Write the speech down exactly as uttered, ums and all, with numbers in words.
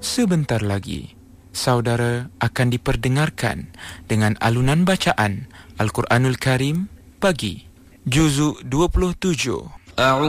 Sebentar lagi, saudara akan diperdengarkan dengan alunan bacaan Al-Quranul Karim pagi, juzuk dua puluh tujuh.